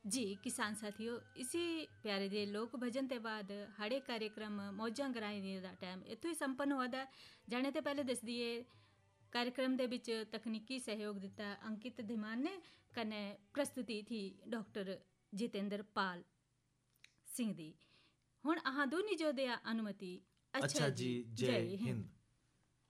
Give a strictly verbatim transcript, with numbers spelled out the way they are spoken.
जी किसान साथियों, इसी प्यारे ਦੇ ਲੋਕ ਭਜਨ ਤੇ ਬਾਅਦ ਹੜੇ कार्यक्रम ਮੌਜਾਂ ਗਰਾਈ ਦਾ ਟਾਈਮ ਇੱਥੋਂ ਹੀ ਸੰਪੰਨ ਹੋਦਾ। ਜਾਣੇ ਤੇ ਪਹਿਲੇ ਦੱਸ ਦਈਏ कार्यक्रम ਦੇ ਵਿੱਚ ਤਕਨੀਕੀ ਸਹਿਯੋਗ ਦਿੱਤਾ ਅੰਕਿਤ ਧੀਮਾਨ ਨੇ, ਕਨੇ ਪ੍ਰਸਤੁਤੀ ਥੀ ਡਾਕਟਰ जितेंद्र पाल सिंह दी। ਹੁਣ ਆਹ ਦੋਨੀ ਜੋ ਦਿਆ ਅਨੁਮਤੀ। अच्छा जी, जय हिंद।